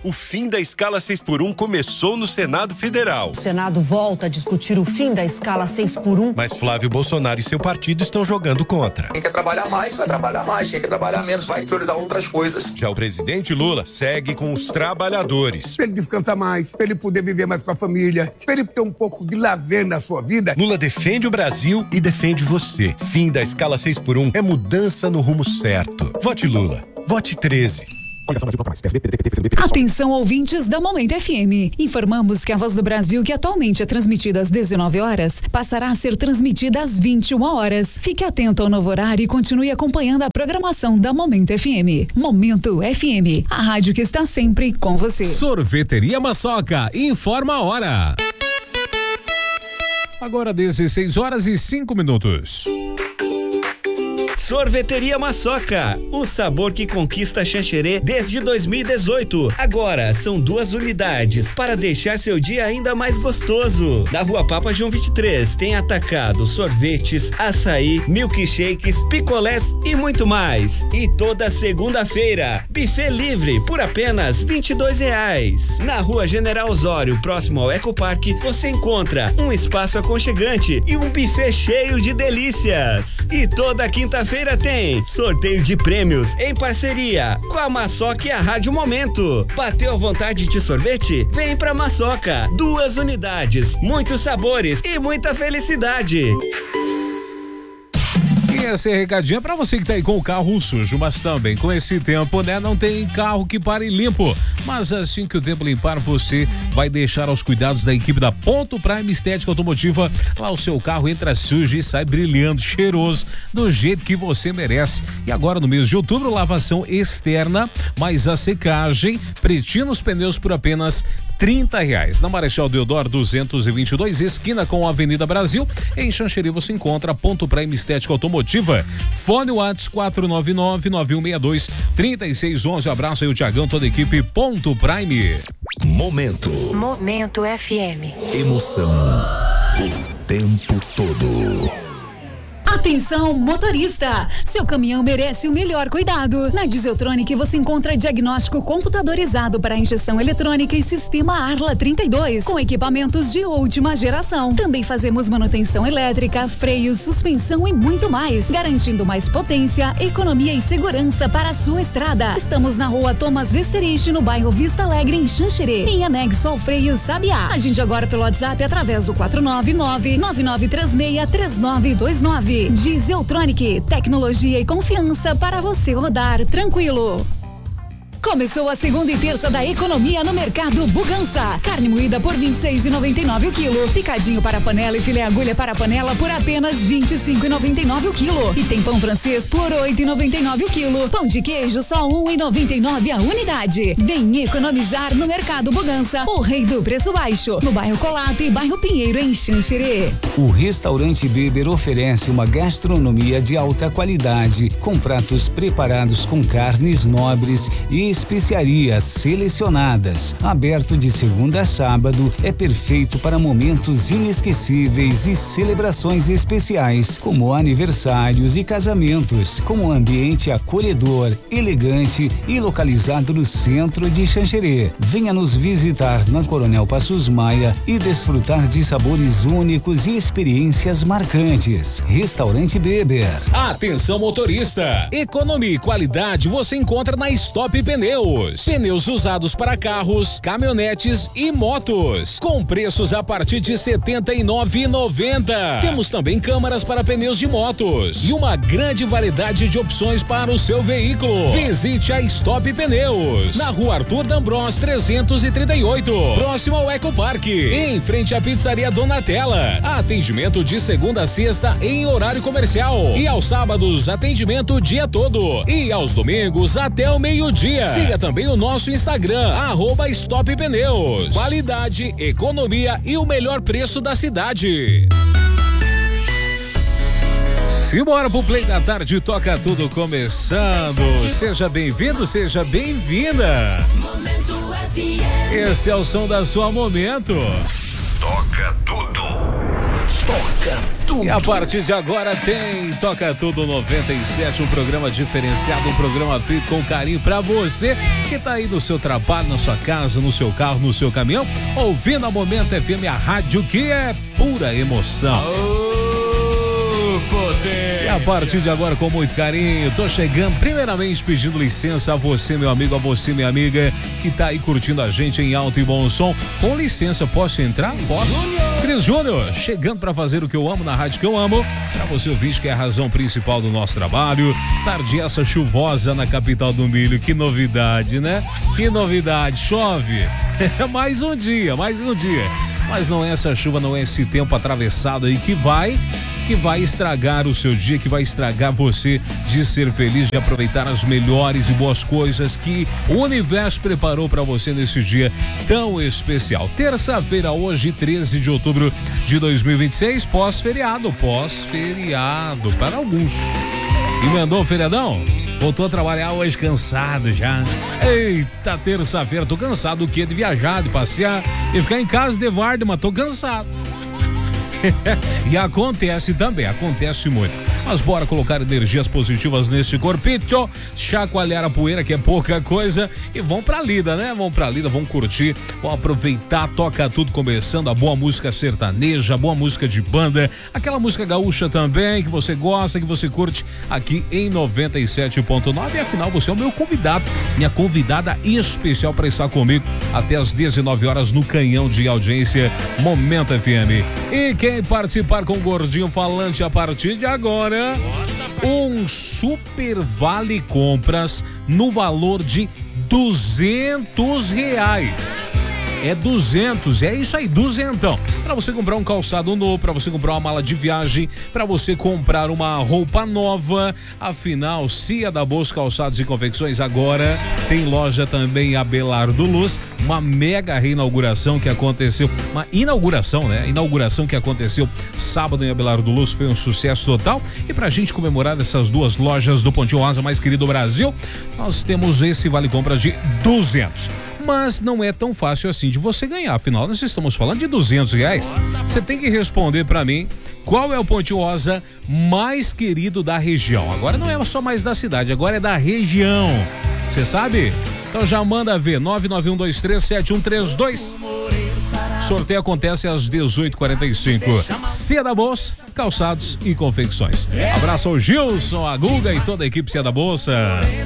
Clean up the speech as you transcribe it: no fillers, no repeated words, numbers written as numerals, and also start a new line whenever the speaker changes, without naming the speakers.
O fim da escala 6x1 começou no Senado Federal.
O Senado volta a discutir o fim da escala 6x1.
Mas Flávio Bolsonaro e seu partido estão jogando contra.
Quem quer trabalhar mais, vai trabalhar mais. Quem quer trabalhar menos, vai priorizar outras coisas.
Já o presidente Lula segue com os trabalhadores.
Pra ele descansar mais, pra ele poder viver mais com a família, pra ele ter um pouco de lazer na sua vida.
Lula defende o Brasil e defende você. Fim da escala 6x1 é mudança no rumo certo. Vote Lula. Vote 13.
Atenção, ouvintes da Momento FM. Informamos que a Voz do Brasil, que atualmente é transmitida às 19 horas, passará a ser transmitida às 21 horas. Fique atento ao novo horário e continue acompanhando a programação da Momento FM. Momento FM, a rádio que está sempre com você.
Sorveteria Maçoca, informa a hora. Agora 16h05.
Sorveteria Maçoca, o sabor que conquista Xanxerê desde 2018. Agora são 2 unidades para deixar seu dia ainda mais gostoso. Na Rua Papa João 23 tem atacado, sorvetes, açaí, milkshakes, picolés e muito mais. E toda segunda-feira, buffet livre por apenas R$22. Na Rua General Osório, próximo ao Ecoparque, você encontra um espaço aconchegante e um buffet cheio de delícias. E toda quinta-feira tem sorteio de prêmios em parceria com a Maçoca e a Rádio Momento. Bateu a vontade de sorvete? Vem pra Maçoca. 2 unidades, muitos sabores e muita felicidade.
E esse recadinho é pra você que tá aí com o carro sujo, mas também com esse tempo, né? Não tem carro que pare limpo. Mas assim que o tempo limpar, você vai deixar aos cuidados da equipe da Ponto Prime Estética Automotiva. Lá o seu carro entra sujo e sai brilhando, cheiroso, do jeito que você merece. E agora no mês de outubro, lavação externa, mais a secagem, pretinho nos pneus por apenas R$30. Na Marechal Deodoro 222, esquina com a Avenida Brasil. Em Xanxerê você encontra Ponto Prime Estética Automotiva. Fone WhatsApp 499-9162-3611. Abraço aí o Tiagão, toda a equipe Ponto Prime.
Momento FM. Emoção o tempo todo.
Atenção, motorista! Seu caminhão merece o melhor cuidado. Na Dieseltronic você encontra diagnóstico computadorizado para injeção eletrônica e sistema Arla 32, com equipamentos de última geração. Também fazemos manutenção elétrica, freios, suspensão e muito mais, garantindo mais potência, economia e segurança para a sua estrada. Estamos na Rua Thomas Vesterich, no bairro Vista Alegre, em Xanxerê, em anexo ao Freio Sabiá. Agende agora pelo WhatsApp através do 499-9936-3929. Dieseltronic, tecnologia e confiança para você rodar tranquilo. Começou a segunda e terça da economia no Mercado Bugança. Carne moída por R$26,99 o quilo. Picadinho para panela e filé agulha para panela por apenas R$25,99 o quilo. E tem pão francês por R$8,99 o quilo. Pão de queijo só R$1,99 a unidade. Vem economizar no Mercado Bugança, o rei do preço baixo. No bairro Colato e bairro Pinheiro, em Xanxerê.
O Restaurante Beber oferece uma gastronomia de alta qualidade, com pratos preparados com carnes nobres e especiarias selecionadas. Aberto de segunda a sábado, é perfeito para momentos inesquecíveis e celebrações especiais, como aniversários e casamentos, com um ambiente acolhedor, elegante e localizado no centro de Xanxerê. Venha nos visitar na Coronel Passos Maia e desfrutar de sabores únicos e experiências marcantes. Restaurante Beber.
Atenção, motorista! Economia e qualidade você encontra na Stop Pneus. Pneus usados para carros, caminhonetes e motos, com preços a partir de R$ 79,90. Temos também câmaras para pneus de motos e uma grande variedade de opções para o seu veículo. Visite a Stop Pneus, na Rua Arthur D'Ambrós 338, próximo ao Ecoparque, em frente à Pizzaria Donatella. Atendimento de segunda a sexta em horário comercial e aos sábados atendimento o dia todo e aos domingos até o meio-dia. Siga também o nosso Instagram, @Stop Pneus. Qualidade, economia e o melhor preço da cidade. Simbora pro Play da Tarde, toca tudo começando. Seja bem-vindo, seja bem-vinda. Esse é o som da sua Momento.
Toca tudo. Toca Tudo.
E a partir de agora tem Toca Tudo 97, um programa diferenciado, um programa feito com carinho pra você que tá aí no seu trabalho, na sua casa, no seu carro, no seu caminhão, ouvindo a Momento FM, a rádio que é pura emoção. E a partir de agora, com muito carinho, tô chegando primeiramente pedindo licença a você, meu amigo, a você, minha amiga, que tá aí curtindo a gente em alto e bom som. Com licença, posso entrar? Posso? Cris Júnior, chegando pra fazer o que eu amo na rádio que eu amo, pra você ouvir que é a razão principal do nosso trabalho. Tarde essa chuvosa na capital do milho, que novidade, né? Que novidade, chove. mais um dia. Mas não é essa chuva, não é esse tempo atravessado aí que vai estragar o seu dia, que vai estragar você de ser feliz, de aproveitar as melhores e boas coisas que o universo preparou para você nesse dia tão especial. Terça-feira, hoje, 13 de outubro de 2026, pós-feriado para alguns. Emendou o feriadão? Voltou a trabalhar hoje cansado já. Eita, terça-feira, tô cansado do quê? De viajar, de passear e ficar em casa de varda, mas tô cansado. E acontece muito. Mas bora colocar energias positivas nesse corpito, chacoalhar a poeira, que é pouca coisa, e vamos pra lida, né? Vamos curtir, vamos aproveitar, Toca Tudo começando, a boa música sertaneja, a boa música de banda, aquela música gaúcha também, que você gosta, que você curte aqui em 97.9, e afinal você é o meu convidado, minha convidada especial para estar comigo até as 19 horas no canhão de audiência Momento FM. E quem participar com o Gordinho Falante a partir de agora, um super vale compras no valor de R$200. É 200, é isso aí, 200. Para você comprar um calçado novo, para você comprar uma mala de viagem, para você comprar uma roupa nova. Afinal, Cia da Bolsa Calçados e Confecções agora tem loja também em Abelardo Luz, uma mega reinauguração que aconteceu, uma inauguração, né? Inauguração que aconteceu sábado em Abelardo Luz, foi um sucesso total. E pra gente comemorar essas duas lojas do Pontinho Rosa mais querido do Brasil, nós temos esse vale compras de 200. Mas não é tão fácil assim de você ganhar. Afinal, nós estamos falando de R$200. Você tem que responder pra mim qual é o Pontinho Rosa mais querido da região. Agora não é só mais da cidade, agora é da região. Você sabe? Então já manda ver, 991237132. Sorteio acontece às 18h45. Cia da Bolsa, Calçados e Confecções. Abraço ao Gilson, a Guga e toda a equipe Cia da Bolsa.